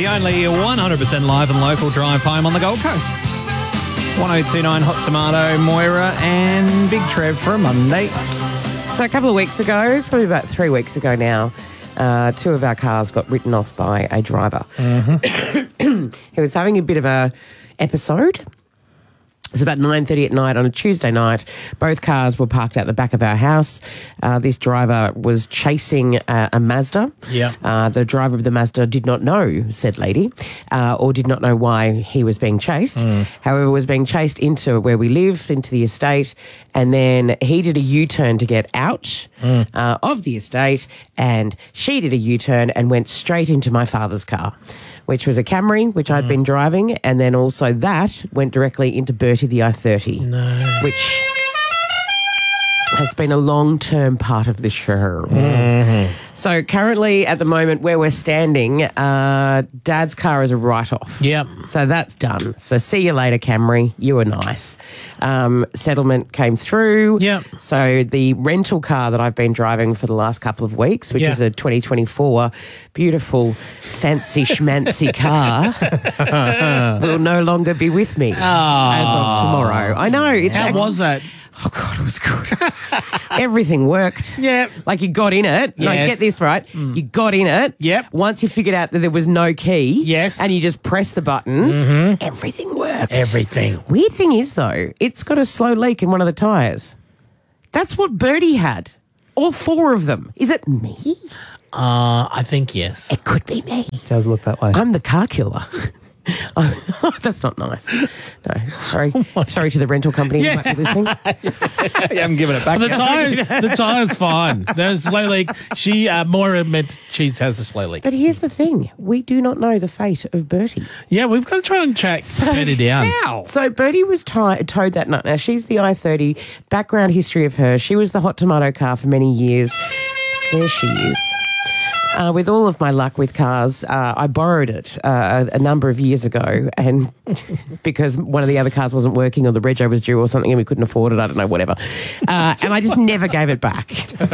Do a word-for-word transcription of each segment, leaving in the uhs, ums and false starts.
only one hundred percent live and local drive home on the Gold Coast. one oh two point nine Hot Tomato, Moira and Big Trev for a Monday. So a couple of weeks ago, probably about three weeks ago now, uh, two of our cars got written off by a driver. Mm-hmm. He was having a bit of a episode. It's about nine thirty at night on a Tuesday night. Both cars were parked out the back of our house. Uh, this driver was chasing uh, a Mazda. Yeah. Uh, the driver of the Mazda did not know said lady uh, or did not know why he was being chased. Mm. However, was being chased into where we live, into the estate, and then he did a U-turn to get out mm. uh, of the estate, and she did a U-turn and went straight into my father's car, which was a Camry, which I'd mm. been driving, and then also that went directly into Bertie the I thirty, no. which has been a long-term part of the show. Mm-hmm. So currently, at the moment, where we're standing, uh, Dad's car is a write-off. Yep. So that's done. So see you later, Camry. You were nice. Um, settlement came through. Yep. So the rental car that I've been driving for the last couple of weeks, which yep. is a twenty twenty-four beautiful, fancy schmancy car, will no longer be with me oh. as of tomorrow. I know. It's How actually, was that? Oh, God, it was good. Everything worked. Yep. Like you got in it. No, Yes. get this right. Mm. You got in it. Yep. Once you figured out that there was no key. Yes. And you just press the button. Mm-hmm. Everything worked. Everything. Weird thing is, though, it's got a slow leak in one of the tyres. That's what Bertie had. All four of them. Is it me? Uh, I think yes. It could be me. It does look that way. I'm the car killer. Oh, that's not nice. No, sorry. Sorry to the rental company who might be listening. You haven't given it back The yet. tire, the tire's fine. There's a slow leak. She, uh, Moira meant she has a slow leak. But here's the thing. We do not know the fate of Bertie. Yeah, we've got to try and track Bertie down. How? So Bertie was ti- towed that night. Now, she's the I thirty. Background history of her. She was the Hot Tomato car for many years. There she is. Uh, with all of my luck with cars, uh, I borrowed it uh, a, a number of years ago, and because one of the other cars wasn't working or the rego was due or something and we couldn't afford it, I don't know, whatever. Uh, and I just never gave it back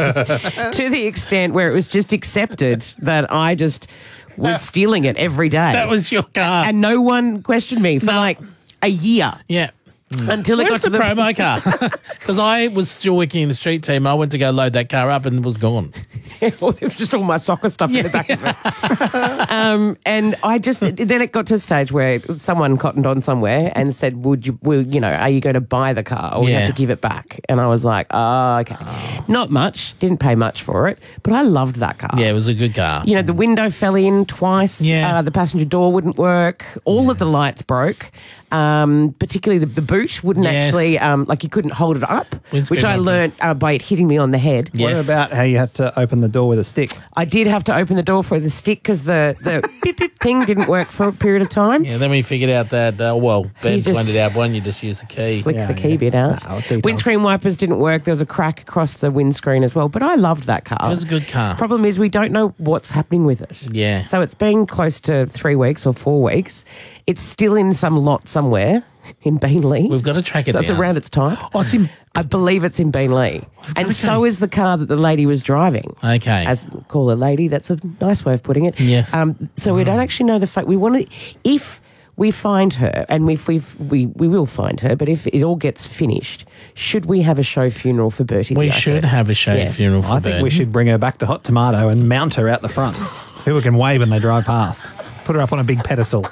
to the extent where it was just accepted that I just was stealing it every day. That was your car. And no one questioned me for No. like a year. Yeah. Until it Where's got the, to the promo car? Because I was still working in the street team. I went to go load that car up and it was gone. It was just all my soccer stuff in the back of it. Um, and I just, then it got to a stage where someone cottoned on somewhere and said, would you, will, you know, are you going to buy the car or we Yeah. have to give it back? And I was like, oh, okay. Oh. Not much, didn't pay much for it, but I loved that car. Yeah, it was a good car. You know, the window fell in twice. Yeah. Uh, the passenger door wouldn't work. All yeah. of the lights broke. Um, particularly the, the boot wouldn't Yes. actually, um, like you couldn't hold it up, Windscreen which I open. learnt uh, by it hitting me on the head. Yes. What about how you have to open the door with a stick? I did have to open the door for the stick because the, the beep, beep thing didn't work for a period of time. Yeah, then we figured out that, uh, well, Ben You just pointed out one, you just use the key. Flick Yeah, the key yeah. bit out. Wow, details. Windscreen wipers didn't work. There was a crack across the windscreen as well. But I loved that car. It was a good car. Problem is we don't know what's happening with it. Yeah. So it's been close to three weeks or four weeks. It's still in some lot somewhere in Beanley. We've got to track it so it's down. around its type. Oh, it's in... I believe it's in Beanley. And so is the car that the lady was driving. Okay. As call a lady, that's a nice way of putting it. Yes. Um, so we don't actually know the fact. We want to, if we find her, and if we we we will find her, but if it all gets finished, should we have a show funeral for Bertie? We the should Athlete? have a show Yes. funeral for I think Ben. we should bring her back to Hot Tomato and mount her out the front so people can wave when they drive past. Put her up on a big pedestal.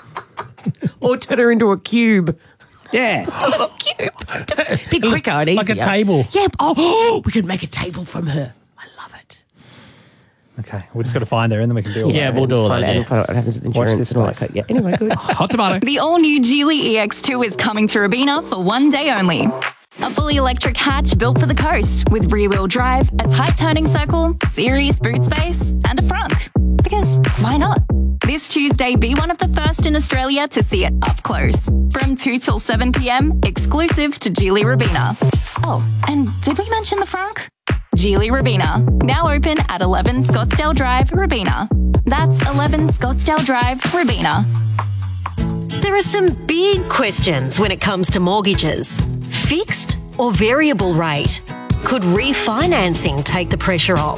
Or turn her into a cube. Yeah. A cube. Be quicker and easier. Like a table. Yeah. Oh, we could make a table from her. I love it. Okay, we just got to find her and then we can do all Yeah, that. we'll do all Find that. out Yeah. and find out what happens with Watch insurance this and all that. space. Yeah. Anyway, good. Hot Tomato. The all-new Geely E X two is coming to Robina for one day only. A fully electric hatch built for the coast with rear-wheel drive, a tight turning circle, serious boot space, and a frunk. Because why not? This Tuesday, be one of the first in Australia to see it up close. From two till seven p.m, exclusive to Geely Robina. Oh, and did we mention the frunk? Geely Robina, now open at eleven Scottsdale Drive, Robina. That's eleven Scottsdale Drive, Robina. There are some big questions when it comes to mortgages. Fixed or variable rate? Could refinancing take the pressure off?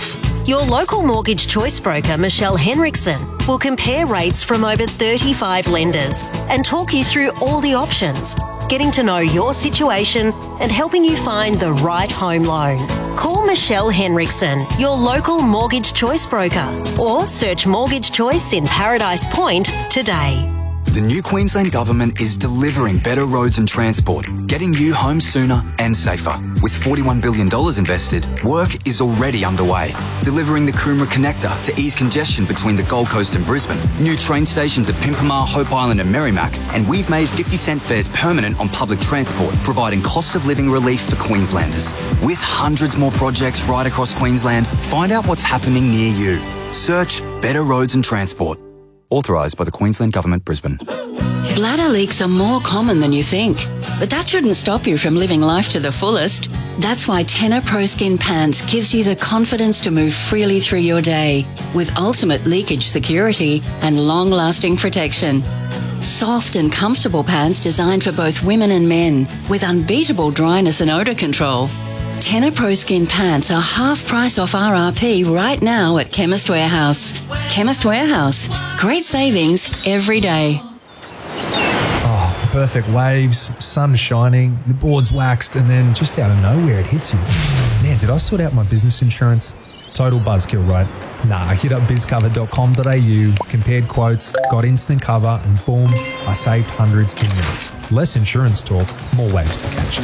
Your local mortgage choice broker, Michelle Henriksen, will compare rates from over thirty-five lenders and talk you through all the options, getting to know your situation and helping you find the right home loan. Call Michelle Henriksen, your local mortgage choice broker, or search Mortgage Choice in Paradise Point today. The new Queensland Government is delivering better roads and transport, getting you home sooner and safer. With forty-one billion dollars invested, work is already underway. Delivering the Coomera Connector to ease congestion between the Gold Coast and Brisbane, new train stations at Pimpamar, Hope Island and Merrimack, and we've made fifty cent fares permanent on public transport, providing cost of living relief for Queenslanders. With hundreds more projects right across Queensland, find out what's happening near you. Search Better Roads and Transport. Authorised by the Queensland Government, Brisbane. Bladder leaks are more common than you think, but that shouldn't stop you from living life to the fullest. That's why Tena Pro Skin Pants gives you the confidence to move freely through your day with ultimate leakage security and long-lasting protection. Soft and comfortable pants designed for both women and men with unbeatable dryness and odour control. Tena Pro Skin Pants are half price off R R P right now at Chemist Warehouse. Chemist Warehouse. Great savings every day. Oh, perfect waves, sun shining, the board's waxed, and then just out of nowhere it hits you. Man, did I sort out my business insurance? Total buzzkill, right? Nah, hit up biz cover dot com dot a u, compared quotes, got instant cover, and boom, I saved hundreds in minutes. Less insurance talk, more waves to catch.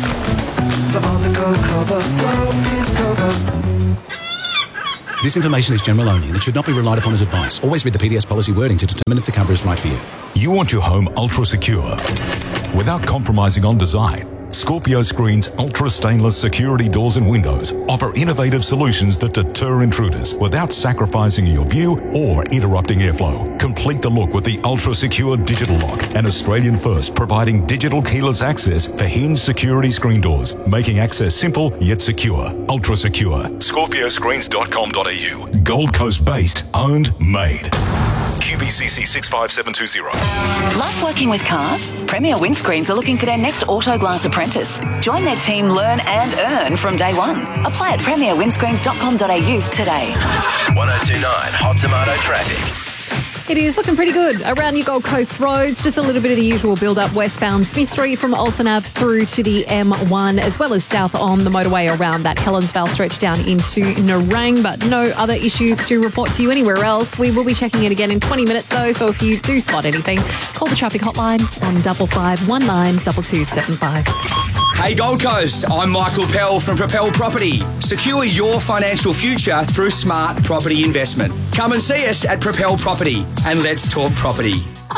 This information is general only and it should not be relied upon as advice. Always read the P D S policy wording to determine if the cover is right for you. You want your home ultra secure without compromising on design. Scorpio Screen's ultra stainless security doors and windows offer innovative solutions that deter intruders without sacrificing your view or interrupting airflow. Complete the look with the ultra secure digital lock, an Australian first providing digital keyless access for hinged security screen doors, making access simple yet secure. Ultra secure. scorpio screens dot com dot a u. Gold Coast based, owned, made. Q B C C six five seven two zero. Love working with cars? Premier Windscreens are looking for their next auto glass apprentice. Join their team, learn and earn from day one. Apply at premier windscreens dot com dot a u today. one oh two point nine Hot Tomato Traffic. It is looking pretty good around your Gold Coast roads. Just a little bit of the usual build-up westbound Smith Street from Olsen Ave through to the M one, as well as south on the motorway around that Helensvale stretch down into Nerang, but no other issues to report to you anywhere else. We will be checking it again in twenty minutes though, so if you do spot anything, call the traffic hotline on double five one nine two two seven five. Hey Gold Coast, I'm Michael Pell from Propel Property. Secure your financial future through smart property investment. Come and see us at Propel Property and let's talk property.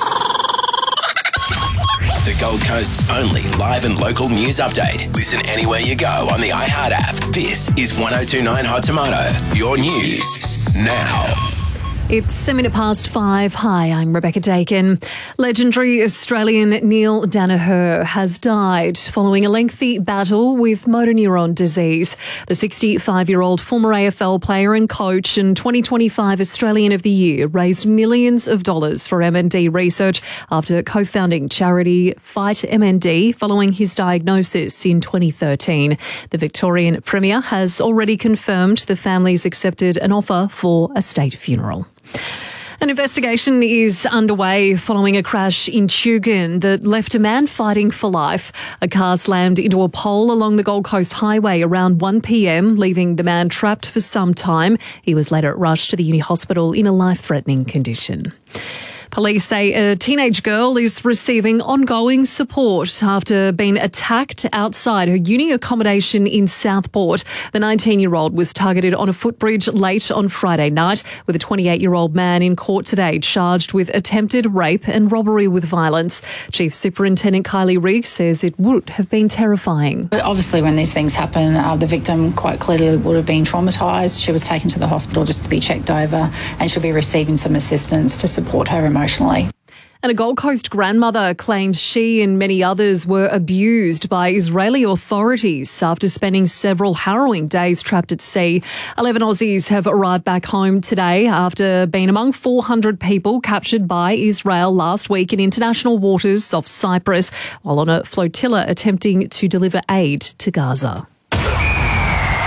The Gold Coast's only live and local news update. Listen anywhere you go on the iHeart app. This is one oh two point nine Hot Tomato. Your news now. It's a minute past five. Hi, I'm Rebecca Dakin. Legendary Australian Neil Danaher has died following a lengthy battle with motor neuron disease. The sixty-five-year-old former A F L player and coach and twenty twenty-five Australian of the Year raised millions of dollars for M N D research after co-founding charity Fight M N D following his diagnosis in twenty thirteen. The Victorian Premier has already confirmed the family's accepted an offer for a state funeral. An investigation is underway following a crash in Tugun that left a man fighting for life. A car slammed into a pole along the Gold Coast Highway around one p m, leaving the man trapped for some time. He was later rushed to the uni hospital in a life-threatening condition. Police say a teenage girl is receiving ongoing support after being attacked outside her uni accommodation in Southport. The nineteen-year-old was targeted on a footbridge late on Friday night, with a twenty-eight-year-old man in court today charged with attempted rape and robbery with violence. Chief Superintendent Kylie Riggs says it would have been terrifying. Obviously, when these things happen, uh, the victim quite clearly would have been traumatised. She was taken to the hospital just to be checked over, and she'll be receiving some assistance to support her emotionally. And a Gold Coast grandmother claims she and many others were abused by Israeli authorities after spending several harrowing days trapped at sea. Eleven Aussies have arrived back home today after being among four hundred people captured by Israel last week in international waters off Cyprus while on a flotilla attempting to deliver aid to Gaza.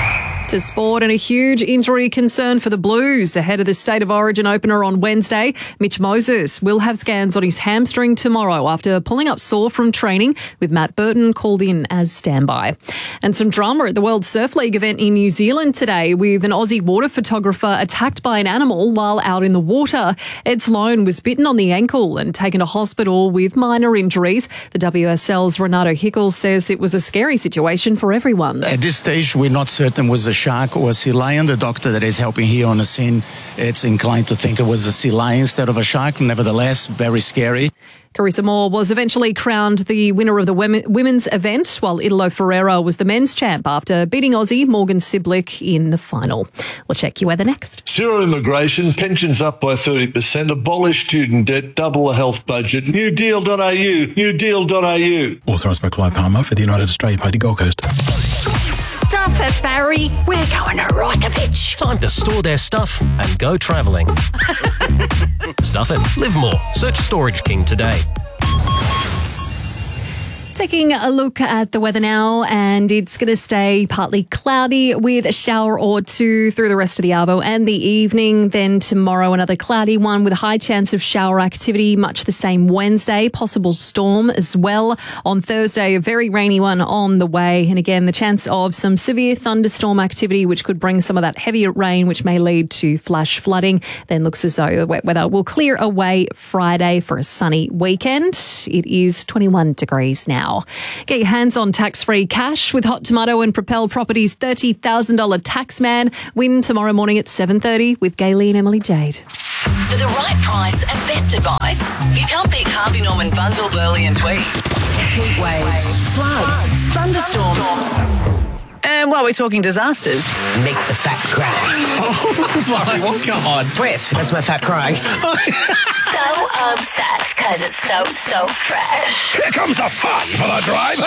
To sport, and a huge injury concern for the Blues ahead of the State of Origin opener on Wednesday. Mitch Moses will have scans on his hamstring tomorrow after pulling up sore from training, with Matt Burton called in as standby. And some drama at the World Surf League event in New Zealand today, with an Aussie water photographer attacked by an animal while out in the water. Ed Sloan was bitten on the ankle and taken to hospital with minor injuries. The W S L's Renato Hickles says it was a scary situation for everyone. At this stage, we're not certain it was a shark or a sea lion. The doctor that is helping here on the scene, it's inclined to think it was a sea lion instead of a shark. Nevertheless, very scary. Carissa Moore was eventually crowned the winner of the women's event, while Italo Ferreira was the men's champ after beating Aussie Morgan Siblick in the final. We'll check your weather next. Zero immigration, pensions up by thirty percent, abolish student debt, double the health budget, new deal dot a u, new deal dot a u. Authorised by Clive Palmer for the United Australia Party Gold Coast. Stop it, Barry. We're going to Rokovich. Time to store their stuff and go travelling. Stuff it. Live more. Search Storage King today. Taking a look at the weather now, and it's going to stay partly cloudy with a shower or two through the rest of the arvo and the evening. Then tomorrow, another cloudy one with a high chance of shower activity, much the same Wednesday. Possible storm as well. On Thursday, a very rainy one on the way. And again, the chance of some severe thunderstorm activity, which could bring some of that heavier rain, which may lead to flash flooding. Then looks as though the wet weather will clear away Friday for a sunny weekend. It is twenty-one degrees now. Get your hands on tax-free cash with Hot Tomato and Propel Properties' thirty thousand dollars tax man. Win tomorrow morning at seven thirty with Gayley and Emily Jade. For the right price and best advice, you can't beat Harvey Norman Bundle, Burley and Tweed. Heat waves, floods, thunderstorms. And while we're talking disasters, make the fat cry. Oh, sorry, what? Come on. Sweat. That's my fat cry. So obsessed because it's so, so fresh. Here comes the fun for the drive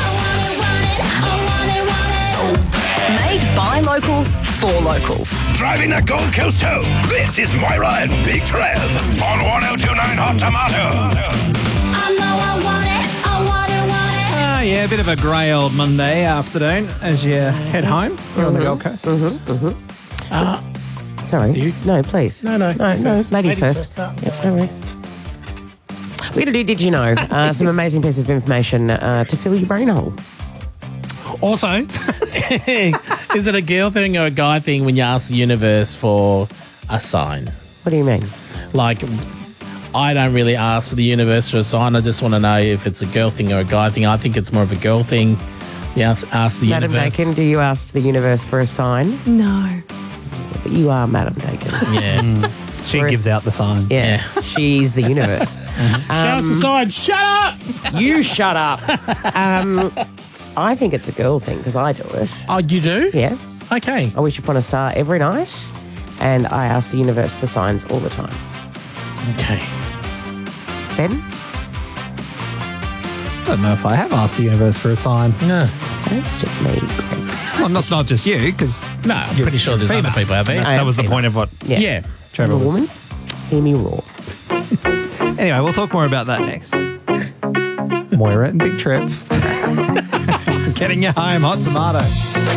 home. Made by locals for locals. Driving the Gold Coast home. This is Moira and Big Trev on one oh two point nine Hot Tomato. I know I want it. I want it, want it. Ah, yeah, a bit of a grey old Monday afternoon as you head home here mm-hmm. on the Gold Coast. Mm-hmm, mm-hmm. Uh, Sorry. You? No, please. No, no. No, no. First. Ladies, Ladies first. first. Yep, no worries. We're going to do Did You Know? Uh, some amazing pieces of information uh, to fill your brain hole. Also, is it a girl thing or a guy thing when you ask the universe for a sign? What do you mean? Like, I don't really ask for the universe for a sign. I just want to know if it's a girl thing or a guy thing. I think it's more of a girl thing. You ask, ask the Madam universe. Dakin, do you ask the universe for a sign? No. But you are Madam Dakin. Yeah. Mm. She gives out the sign. Yeah. yeah. She's the universe. mm-hmm. um, Show us the sign. Shut up! You shut up. Um, I think it's a girl thing because I do it. Oh, you do? Yes. Okay. I wish upon a star every night, and I ask the universe for signs all the time. Okay. Ben? I don't know if I have asked the universe for a sign. No. That's just me. Well, that's not just you, because no, I'm pretty sure there's female. other people out there. That was the point of what yeah. yeah. Trevor I'm a was. woman. Hear me roar. Anyway, we'll talk more about that next. Moira and Big Trev. Getting you home, Hot Tomato.